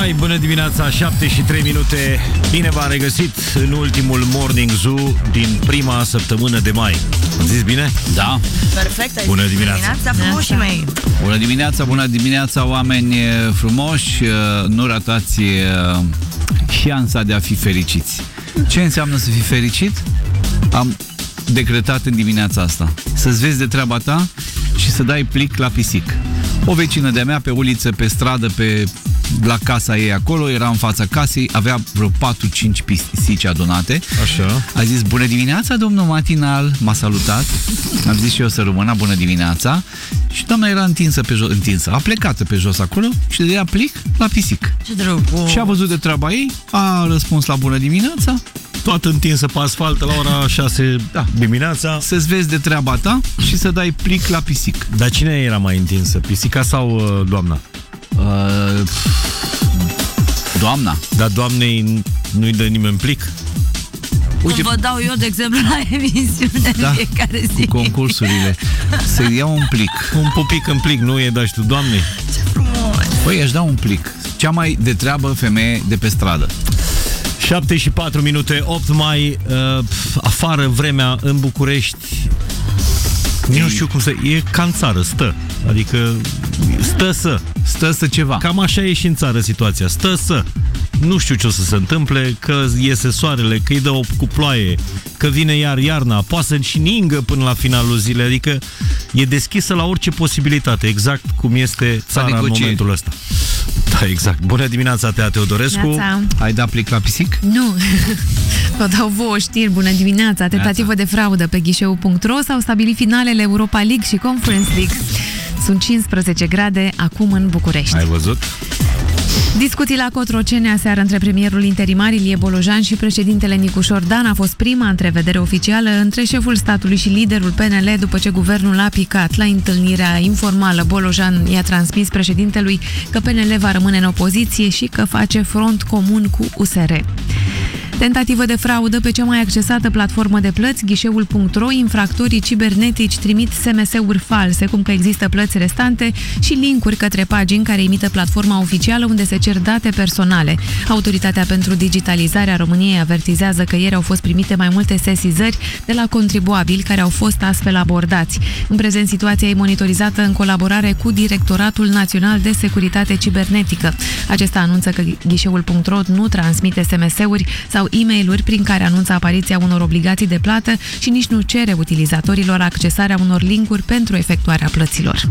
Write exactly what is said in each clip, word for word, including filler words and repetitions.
Hai, bună dimineața, șapte și trei minute. Bine v-am regăsit în ultimul Morning Zoo din prima săptămână de mai. Am zis bine? Da. Perfect. Bună dimineața. Dimineața frumoși mei. Bună dimineața, bună dimineața, oameni frumoși. Nu ratați șansa de a fi fericiți. Ce înseamnă să fii fericit? Am decretat în dimineața asta să-ți vezi de treaba ta și să dai plic la pisic. O vecină de-a mea pe uliță, pe stradă, pe la casa ei acolo, era în fața casei, avea vreo patru cinci pisici adunate. Așa. A zis, bună dimineața, domnul matinal, m-a salutat. Am zis și eu să rămână, bună dimineața. Și doamna era întinsă pe jos, întinsă, a plecat pe jos acolo și dădea plic la pisic. Ce drăguț. Și a văzut de treaba ei, a răspuns la bună dimineața. Toată întinsă pe asfalt la ora șase da. dimineața. Să-ți vezi de treaba ta și să dai plic la pisic. Dar cine era mai întinsă? Pisica sau uh, doamna? Uh, doamna. Dar doamnei nu-i dă nimeni plic? Uite, vă dau eu, de exemplu, la emisiune da, în fiecare zi. cu concursurile. Să iau un plic. Un pupic în plic, nu e dai și tu doamnei? Ce frumos. Păi, aș da un plic. Cea mai de treabă femeie de pe stradă. șapte și patru minute, opt mai, uh, afară vremea în București. Nu știu cum să... E ca în țară, stă. Adică stă să. Stă să ceva. Cam așa e și în țară situația. Stă să. Nu știu ce o să se întâmple, că iese soarele, că îi dă o cu ploaie, că vine iar iarna, poate să și ningă până la finalul zilei, adică e deschisă la orice posibilitate, exact cum este țara în momentul ăsta. Da, exact. Bună dimineața, Tea Teodorescu. Neața. Ai dat plic la pisic? Nu. Vă dau vouă știri. Bună dimineața. Tentativă de fraudă pe ghișeu punct ro. S-au stabilit finalele Europa League și Conference League. Sunt cincisprezece grade acum în București. Ai văzut? Discuții la Cotroceni aseară între premierul interimar Ilie Bolojan și președintele Nicușor Dan. A fost prima întrevedere oficială între șeful statului și liderul P N L după ce guvernul a picat. La întâlnirea informală, Bolojan i-a transmis președintelui că P N L va rămâne în opoziție și că face front comun cu U S R. Tentativă de fraudă pe cea mai accesată platformă de plăți, ghișeul punct ro. Infractorii cibernetici trimit S M S-uri false, cum că există plăți restante și linkuri către pagini care imită platforma oficială unde se cer date personale. Autoritatea pentru Digitalizarea României avertizează că ieri au fost primite mai multe sesizări de la contribuabili care au fost astfel abordați. În prezent, situația e monitorizată în colaborare cu Directoratul Național de Securitate Cibernetică. Acesta anunță că ghișeul punct ro nu transmite S M S-uri sau e-mail-uri prin care anunță apariția unor obligații de plată și nici nu cere utilizatorilor accesarea unor linkuri pentru efectuarea plăților.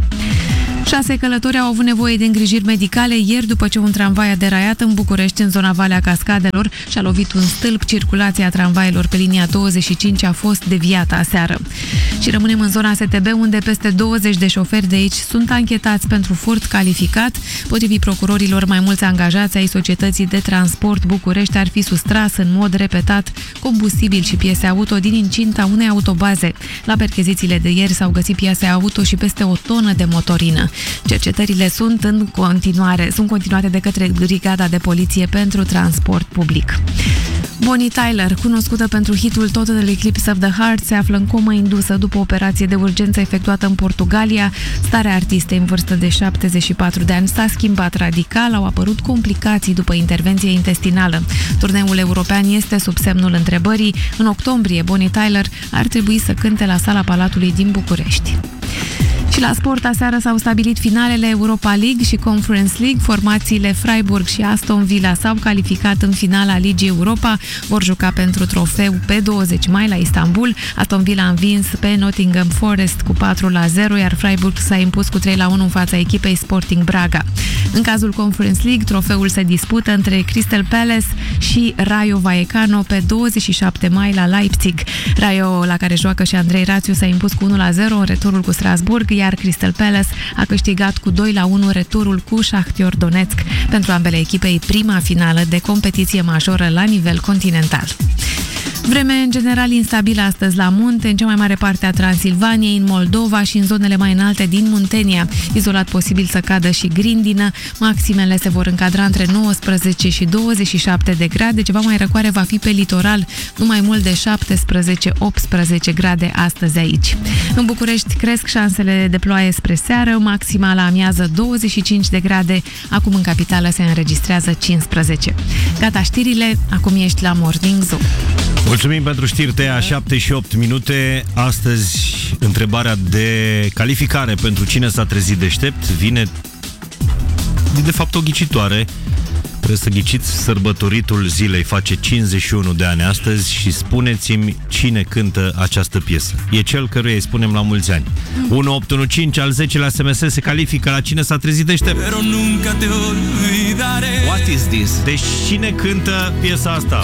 Șase călători au avut nevoie de îngrijiri medicale ieri după ce un tramvai a deraiat în București, în zona Valea Cascadelor, și a lovit un stâlp. Circulația tramvaielor pe linia douăzeci și cinci a fost deviată aseară. Și rămânem în zona S T B, unde peste douăzeci de șoferi de aici sunt anchetați pentru furt calificat. Potrivit procurorilor, mai mulți angajați ai Societății de Transport București ar fi sustras în mod repetat combustibil și piese auto din incinta unei autobaze. La perchezițiile de ieri s-au găsit piese auto și peste o tonă de motorină. Cercetările sunt în continuare, sunt continuate de către Brigada de Poliție pentru Transport Public. Bonnie Tyler, cunoscută pentru hitul Total Eclipse of the Heart, se află în comă indusă după o operație de urgență efectuată în Portugalia. Starea artistei în vârstă de șaptezeci și patru de ani s-a schimbat radical, au apărut complicații după intervenție intestinală. Turneul european este sub semnul întrebării. În octombrie, Bonnie Tyler ar trebui să cânte la Sala Palatului din București. Și la sport, aseară s-au stabilit finalele Europa League și Conference League. Formațiile Freiburg și Aston Villa s-au calificat în finala Ligii Europa. Vor juca pentru trofeu pe douăzeci mai la Istanbul. Aston Villa a învins pe Nottingham Forest cu patru la zero, iar Freiburg s-a impus cu trei la unu în fața echipei Sporting Braga. În cazul Conference League, trofeul se dispută între Crystal Palace și Rayo Vallecano pe douăzeci și șapte mai la Leipzig. Rayo, la care joacă și Andrei Rațiu, s-a impus cu unu la zero în returul cu Strasbourg, iar Crystal Palace a câștigat cu doi la unu returul cu Shakhtar Donetsk. Pentru ambele echipe, prima finală de competiție majoră la nivel continental. Vreme în general instabilă astăzi la munte, în cea mai mare parte a Transilvaniei, în Moldova și în zonele mai înalte din Muntenia. Izolat posibil să cadă și grindină. Maximele se vor încadra între nouăsprezece și douăzeci și șapte de grade. Ceva mai răcoare va fi pe litoral, nu mai mult de șaptesprezece optsprezece grade astăzi aici. În București cresc șansele de ploaie spre seară, maxima la amiază douăzeci și cinci de grade. Acum în capitală se înregistrează cincisprezece. Gata știrile, acum ești la Morning Zoo. Mulțumim pentru știri, Tea, șapte și opt minute. Astăzi, întrebarea de calificare pentru cine s-a trezit deștept vine, de fapt, o ghicitoare. Trebuie să ghiciți sărbătoritul zilei. Face cincizeci și unu de ani astăzi și spuneți-mi cine cântă această piesă. E cel căruia îi spunem la mulți ani. unu opt unu cinci, al zecelea S M S se califică la cine s-a trezit deștept. What is this? Deci cine cântă piesa asta?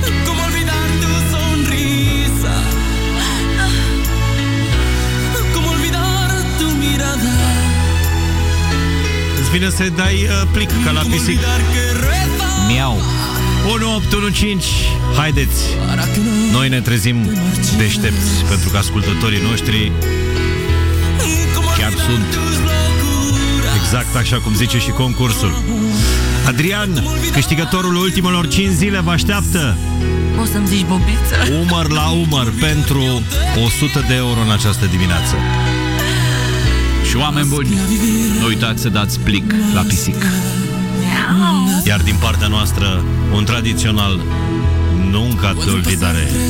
Îți vine să dai uh, plic ca la pisic. Miau. unu opt unu cinci. Haideți, noi ne trezim deștepți, pentru că ascultătorii noștri Chiar sunt. exact așa cum zice și concursul. Adrian, câștigătorul ultimelor cinci zile, vă așteaptă Poți să-mi zici bobiță? umăr la umăr pentru o sută de euro în această dimineață. Și oameni buni, nu uitați să dați plic la pisic. Iar din partea noastră, un tradițional nunca te olvidare.